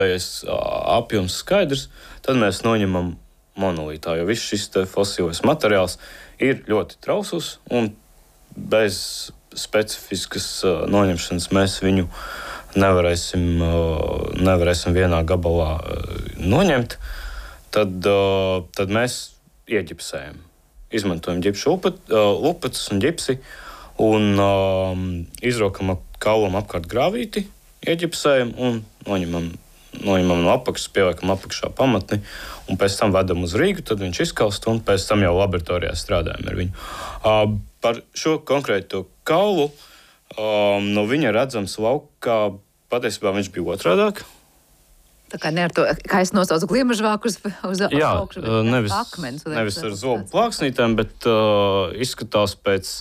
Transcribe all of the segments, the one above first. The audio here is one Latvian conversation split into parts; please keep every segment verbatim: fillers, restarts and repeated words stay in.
apjoms skaidrs, tad mēs noņemam monolītā, jo viss šis fosilais materiāls ir ļoti trausls un bez specifiskas noņemšanas mēs viņu nevarēsim, nevarēsim vienā gabalā noņemt. Tad, tad mēs ieģipsējam. Izmantojam ģipšu lupetus un ģipsi un um, izrokam kaulam apkārt grāvīti, ieģipsējam un noņemam noņemam no apakšas, pieliekam apakšā pamatni un pēc tam vedam uz Rīgu, tad viņš izkalst un pēc tam jau laboratorijā strādājam ar viņu. Uh, par šo konkrēto kaulu um, no viņa redzams laukā, patiesībā viņš bija otrādāk. Tā kā ne ar to, kā es nosaucu gliemežvāku uz, uz Jā, augšu, bet nevis, akmens. Nevis ar zobu plāksnītēm, bet uh, izskatās pēc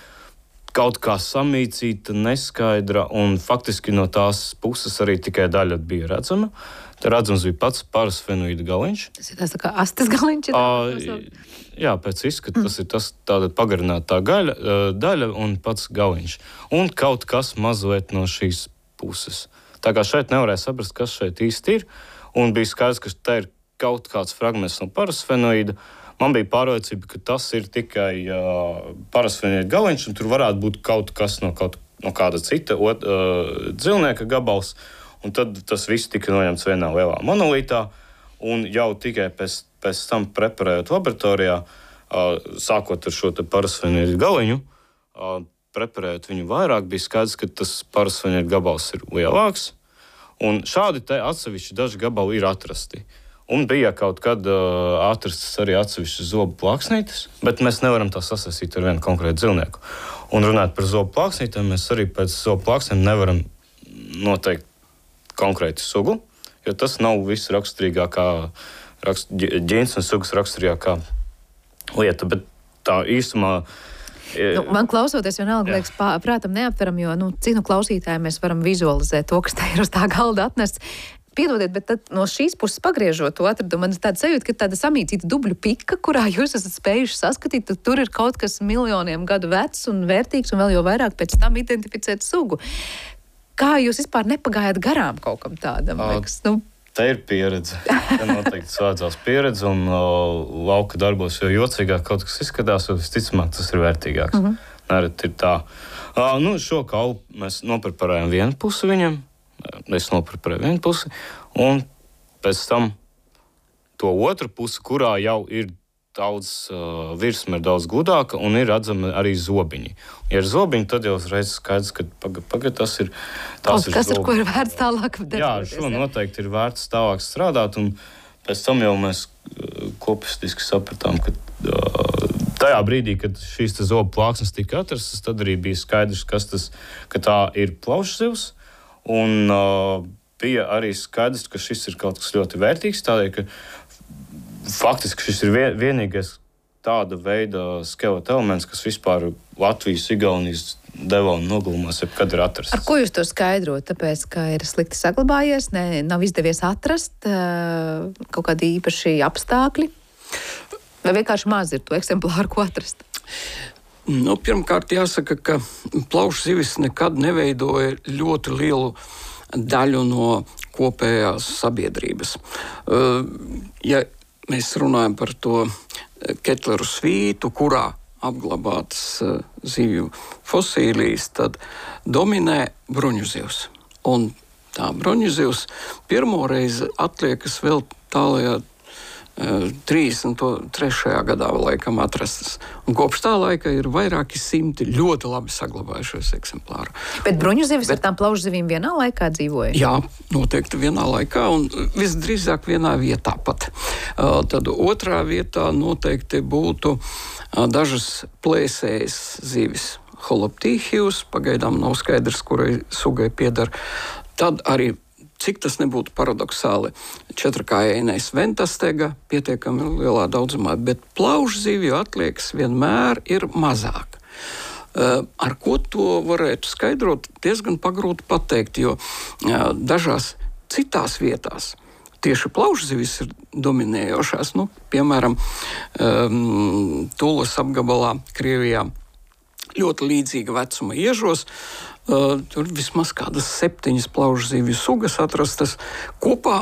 kaut kā samīcīta, neskaidra, un faktiski no tās puses arī tikai daļa bija redzama. Te redzams bija pats parasfenoīda galiņš. Tas ir tās tā kā astes galiņš? À, jā, pēc izskata tas ir tas tāda pagarinātā gaļa, daļa un pats galiņš. Un kaut kas mazliet no šīs puses. Tā kā šeit nevarēja saprast, kas šeit īsti ir, un bija skaidrs, ka te ir kaut kāds fragments no parasfenoīda. Man bija pārliecība, ka tas ir tikai uh, parasfenoīda galiņš, un tur varētu būt kaut kas no, kaut, no kāda cita ot, uh, dzīvnieka gabals. Un tad tas viss tika noņemts vienā lielā monolītā. Un jau tikai pēc, pēc tam preparējot laboratorijā, uh, sākot ar šo parasfenoīda galiņu, uh, preparējot viņu vairāk, bija skaidrs, ka tas parasfenoīda gabals ir lielāks. Un šādi te atsevišķi daži gabali ir atrasti. Un bija kaut kad uh, atrastas arī atsevišķas zobu plāksnītes, bet mēs nevaram tā sasaistīt ar vienu konkrētu dzīvnieku. Un runāt par zobu plāksnītēm, mēs arī pēc zobu plāksnēm nevaram noteikt konkrētu sugu, jo tas nav viss raksturīgākā, rakst, ģins un sugas raksturīgākā lieta. Bet tā īstumā... Nu, man klausoties, vienalga liekas pā, prātam neaptveram, jo nu, cik nu klausītājiem mēs varam vizualizēt to, kas tā ir uz tā galda atnests. Piedodiet, bet tad no šīs puses pagriežot to atradu, man ir tāda sajūta, ka tāda samīcīta dubļu pika, kurā jūs esat spējuši saskatīt, tad tur ir kaut kas miljoniem gadu vecs un vērtīgs un vēl jau vairāk pēc tam identificēt sugu. Kā jūs vispār nepagājāt garām kaut kam tādam? Liekas, nu... Tā ir pieredze. Tā noteikti svēdzās pieredze un uh, lauka darbos, jo jocīgāk kaut kas izskatās, jo visticamāk tas ir vērtīgāks. Mm -hmm. Nereti ir tā. Uh, nu, šo kaulu mēs nopreparējam vienu pusi viņam. Es nopreparēju vienu pusi, un pēc tam to otru pusi, kurā jau ir daudz, uh, virsma ir daudz gludāka, un ir redzami arī zobiņi. Ja ir zobiņi, tad jau uzreiz skaidrs, ka pagad, pagad, tas ir... Tas ir kas, ar ko ir vērts tālāk darboties. Jā, šo noteikti ir vērts tālāk strādāt, un pēc tam jau mēs uh, kopistiski sapratām, ka uh, tajā brīdī, kad šīs zobu plāksnes tika atrastas, tad arī bija skaidrs, kas tas, ka tā ir plaušzivs. Un uh, bija arī skaidrs, ka šis ir kaut kas ļoti vērtīgs, tādēļ, ka faktiski šis ir vien, vienīgais tāda veida skeleta elements, kas vispār Latvijas, Igaunijas devona nogalumās, jebkad ir atrasts. Ar ko jūs to skaidrot? Tāpēc, ka ir slikti saglabājies, ne, nav izdevies atrast uh, kaut kādi īpaši apstākļi? Vai vienkārši maz ir to eksemplāru, ko atrast? Nu, pirmkārt, jāsaka, ka plaušzivis nekad neveidoja ļoti lielu daļu no kopējās sabiedrības. Ja mēs runājam par to Ketleru svītu, kurā apglabātas zivju fosīlijas, tad dominē bruņuzivs. Un tā bruņuzivs pirmoreiz atliekas vēl tālajā trīsdesmit trešajā gadā laikam atrastas. Un kopš tā laika ir vairāki simti ļoti labi saglabājušies eksemplāru. Bet bruņuzivis Bet... ar tām plaušzivīm vienā laikā dzīvoja? Jā, noteikti vienā laikā un visdrīzāk vienā vietā pat. Uh, tad otrā vietā noteikti būtu uh, dažas plēsējas zivis. Holoptīhijus, pagaidām nav skaidrs, kurai sugai pieder. Tad arī, cik tas nebūtu paradoxāli, četrkājainais ventastega pietiekami lielā daudzumā, bet plaušzivju atliekas vienmēr ir mazāk. Uh, ar ko to varētu skaidrot, diezgan pagrūti pateikt, jo uh, dažās citās vietās tieši plaušzivis ir dominējošās. Nu, piemēram, um, Tulas apgabalā, Krievijā, ļoti līdzīga vecuma iežos. Uh, tur vismaz kādas septiņas plaušu zivju sugas atrastas kopā